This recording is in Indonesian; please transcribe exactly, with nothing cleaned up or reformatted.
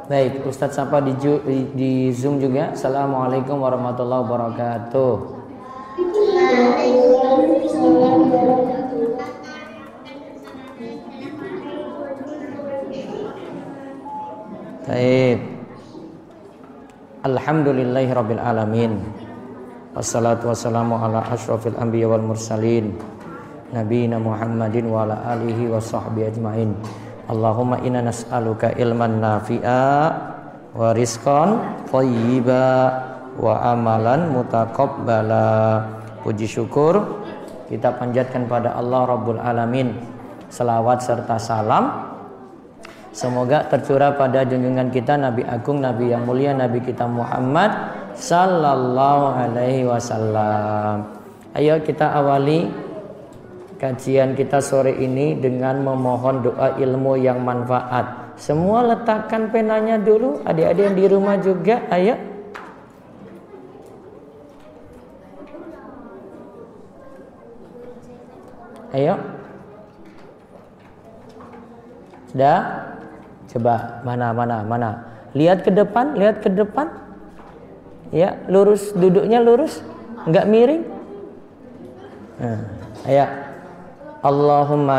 Baik, Ustadz sapa di, di, di Zoom juga. Assalamualaikum warahmatullahi wabarakatuh. Baik. Alhamdulillahirabbil alamin. Wassalatu wassalamu ala asyrafil anbiya wal mursalin. Nabiyina Muhammadin wa ala alihi wa sahbihi ajmain. Allahumma inna nas'aluka ilman nafi'a wa rizqan thayyiba wa amalan mutaqabbala. Puji syukur kita panjatkan pada Allah Rabbul Alamin. Selawat serta salam semoga tercurah pada junjungan kita Nabi Agung, Nabi yang mulia, Nabi kita Muhammad sallallahu alaihi wasallam. Ayo kita awali kajian kita sore ini dengan memohon doa ilmu yang manfaat. Semua letakkan penanya dulu, adik-adik yang di rumah juga, ayo. Ayo. Sudah? Coba mana mana mana. Lihat ke depan, lihat ke depan. Ya, lurus, duduknya lurus, enggak miring. Nah, ayo. Allahumma